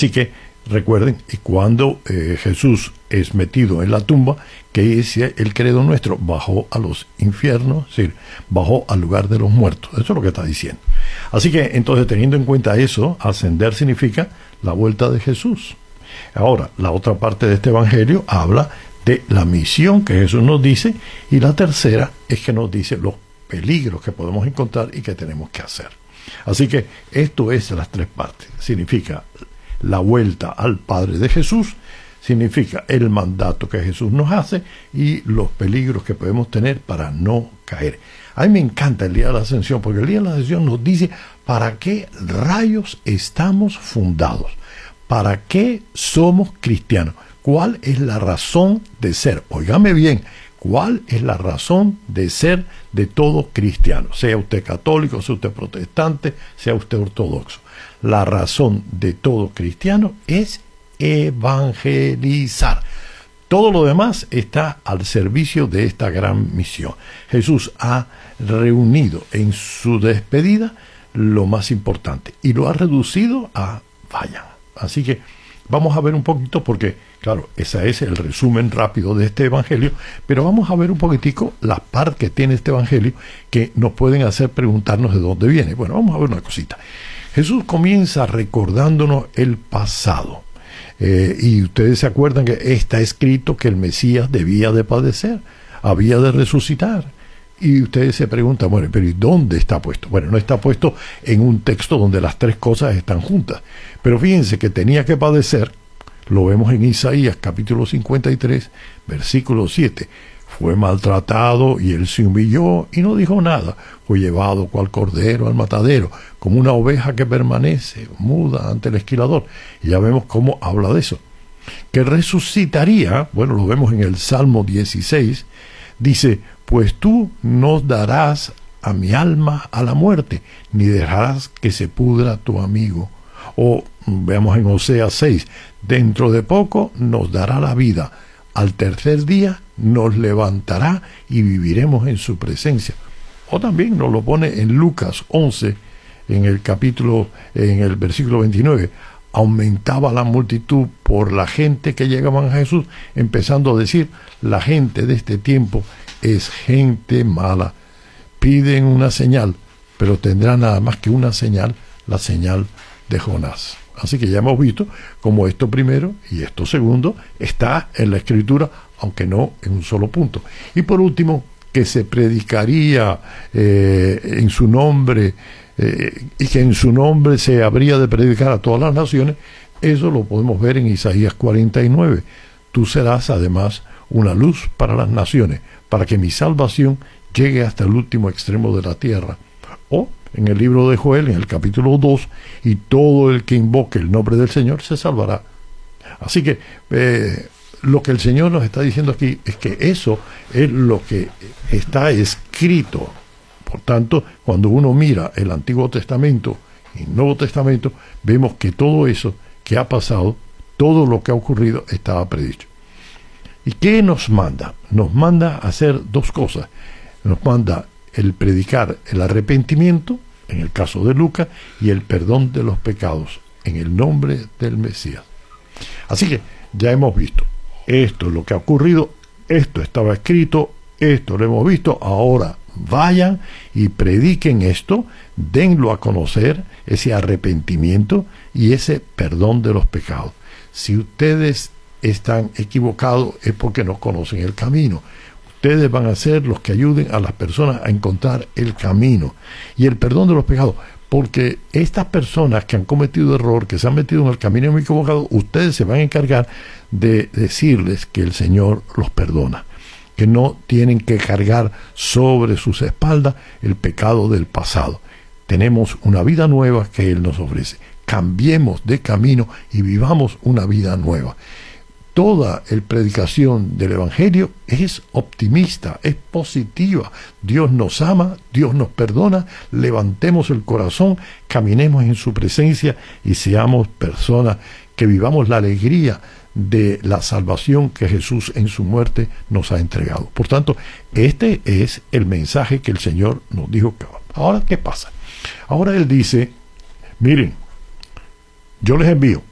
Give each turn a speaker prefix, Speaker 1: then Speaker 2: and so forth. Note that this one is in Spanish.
Speaker 1: Así que recuerden, y cuando Jesús es metido en la tumba, que dice el credo nuestro, bajó a los infiernos, es decir, bajó al lugar de los muertos. Eso es lo que está diciendo. Así que entonces, teniendo en cuenta eso, ascender significa la vuelta de Jesús. Ahora, la otra parte de este evangelio habla de la misión que Jesús nos dice, y la tercera es que nos dice los peligros que podemos encontrar y que tenemos que hacer. Así que esto es las tres partes. Significa la vuelta al Padre de Jesús, significa el mandato que Jesús nos hace y los peligros que podemos tener para no caer. A mí me encanta el día de la Ascensión, porque el día de la Ascensión nos dice para qué rayos estamos fundados, para qué somos cristianos, cuál es la razón de ser. Óigame bien, ¿cuál es la razón de ser de todo cristiano? Sea usted católico, sea usted protestante, sea usted ortodoxo. La razón de todo cristiano es evangelizar. Todo lo demás está al servicio de esta gran misión. Jesús ha reunido en su despedida lo más importante y lo ha reducido a vayan. Así que vamos a ver un poquito, porque claro, ese es el resumen rápido de este evangelio, pero vamos a ver un poquitico las partes que tiene este evangelio que nos pueden hacer preguntarnos de dónde viene. Bueno, vamos a ver una cosita. Jesús comienza recordándonos el pasado. Y ustedes se acuerdan que está escrito que el Mesías debía de padecer, había de resucitar. Y ustedes se preguntan, bueno, pero ¿y dónde está puesto? Bueno, no está puesto en un texto donde las tres cosas están juntas. Pero fíjense que tenía que padecer, lo vemos en Isaías capítulo 53, versículo 7. Fue maltratado y él se humilló y no dijo nada. Fue llevado cual cordero al matadero, como una oveja que permanece muda ante el esquilador. Y ya vemos cómo habla de eso. Que resucitaría, bueno, lo vemos en el Salmo 16, dice, pues tú no darás a mi alma a la muerte, ni dejarás que se pudra tu amigo. O veamos en Oseas 6, dentro de poco nos dará la vida, al tercer día nos levantará y viviremos en su presencia. O también nos lo pone en Lucas 11, en el versículo 29, aumentaba la multitud por la gente que llegaban a Jesús, empezando a decir, la gente de este tiempo es gente mala, piden una señal, pero tendrá nada más que una señal, la señal de Jonás. Así que ya hemos visto cómo esto primero y esto segundo está en la Escritura, aunque no en un solo punto. Y por último, que se predicaría en su nombre, y que en su nombre se habría de predicar a todas las naciones, eso lo podemos ver en Isaías 49. Tú serás además una luz para las naciones, para que mi salvación llegue hasta el último extremo de la tierra. O en el libro de Joel, en el capítulo 2, y todo el que invoque el nombre del Señor se salvará. Así que lo que el Señor nos está diciendo aquí es que eso es lo que está escrito. Por tanto, cuando uno mira el Antiguo Testamento y el Nuevo Testamento, vemos que todo eso que ha pasado, todo lo que ha ocurrido, estaba predicho. ¿Y qué nos manda? Nos manda a hacer dos cosas. Nos manda el predicar el arrepentimiento, en el caso de Lucas, y el perdón de los pecados, en el nombre del Mesías. Así que ya hemos visto, esto es lo que ha ocurrido, esto estaba escrito, esto lo hemos visto, ahora vayan y prediquen esto, denlo a conocer, ese arrepentimiento y ese perdón de los pecados. Si ustedes están equivocados es porque no conocen el camino. Ustedes van a ser los que ayuden a las personas a encontrar el camino y el perdón de los pecados, porque estas personas que han cometido error, que se han metido en el camino equivocado, ustedes se van a encargar de decirles que el Señor los perdona, que no tienen que cargar sobre sus espaldas el pecado del pasado. Tenemos una vida nueva que Él nos ofrece. Cambiemos de camino y vivamos una vida nueva. Toda la predicación del Evangelio es optimista, es positiva. Dios nos ama, Dios nos perdona, levantemos el corazón, caminemos en su presencia y seamos personas que vivamos la alegría de la salvación que Jesús en su muerte nos ha entregado. Por tanto, este es el mensaje que el Señor nos dijo. Ahora, ¿qué pasa? Ahora Él dice, miren, yo les envío